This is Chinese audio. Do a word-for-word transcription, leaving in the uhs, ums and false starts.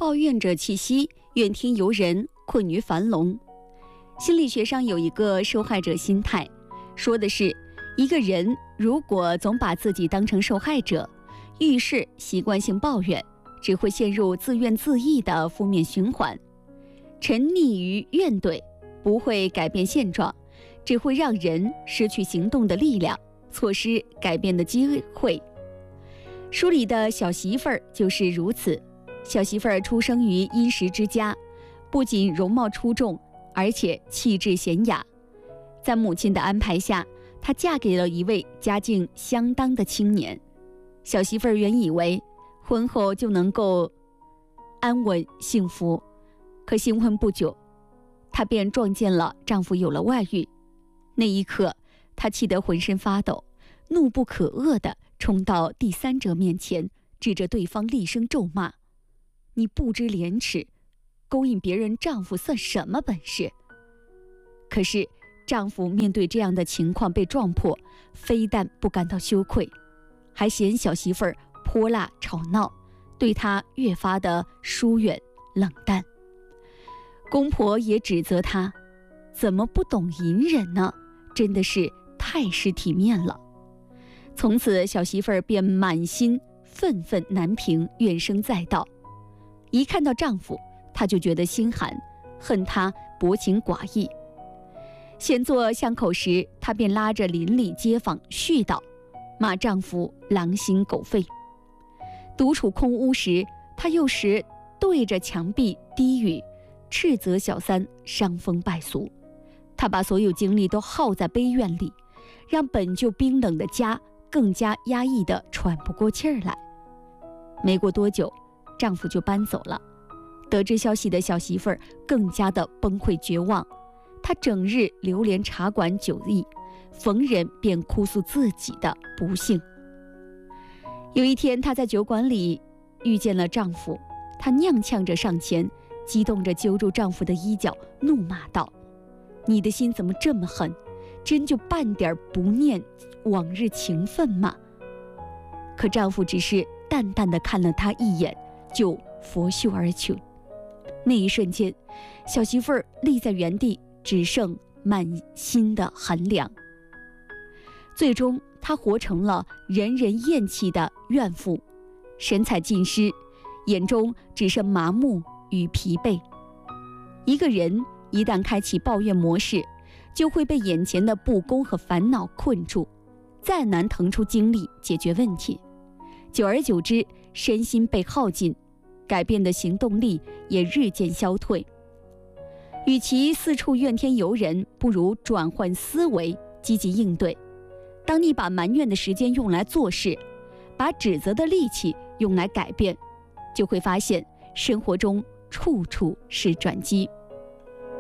抱怨者气息，怨天尤人，困于樊笼。心理学上有一个受害者心态，说的是一个人如果总把自己当成受害者，遇事习惯性抱怨，只会陷入自怨自艾的负面循环。沉溺于怨怼不会改变现状，只会让人失去行动的力量，错失改变的机会。书里的小媳妇儿就是如此。小媳妇儿出生于殷实之家，不仅容貌出众，而且气质娴雅。在母亲的安排下，她嫁给了一位家境相当的青年。小媳妇儿原以为婚后就能够安稳幸福，可新婚不久，她便撞见了丈夫有了外遇。那一刻，她气得浑身发抖，怒不可遏地冲到第三者面前，指着对方厉声咒骂：“你不知廉耻，勾引别人丈夫算什么本事？”可是丈夫面对这样的情况被撞破，非但不感到羞愧，还嫌小媳妇儿泼辣吵闹，对她越发的疏远冷淡。公婆也指责她怎么不懂隐忍呢？真的是太失体面了。从此小媳妇儿便满心愤愤难平，怨声载道。一看到丈夫，她就觉得心寒，恨他薄情寡义。闲坐巷口时，她便拉着邻里街坊絮叨，骂丈夫狼心狗肺。独处空屋时，她又时对着墙壁低语，斥责小三伤风败俗。她把所有精力都耗在悲怨里，让本就冰冷的家更加压抑得喘不过气儿来。没过多久，丈夫就搬走了。得知消息的小媳妇儿更加的崩溃绝望，她整日流连茶馆酒艺，逢人便哭诉自己的不幸。有一天，她在酒馆里遇见了丈夫，她踉跄着上前，激动着揪住丈夫的衣角，怒骂道：“你的心怎么这么狠？真就半点不念往日情分吗？”可丈夫只是淡淡地看了她一眼，就拂袖而去。那一瞬间，小媳妇儿立在原地，只剩满心的寒凉。最终，她活成了人人厌弃的怨妇，神采尽失，眼中只剩麻木与疲惫。一个人一旦开启抱怨模式，就会被眼前的不公和烦恼困住，再难腾出精力解决问题。久而久之，身心被耗尽，改变的行动力也日渐消退。与其四处怨天尤人，不如转换思维，积极应对。当你把埋怨的时间用来做事，把指责的力气用来改变，就会发现生活中处处是转机。